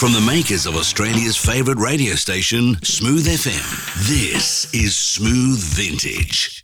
From the makers of Australia's favourite radio station, Smooth FM, this is Smooth Vintage.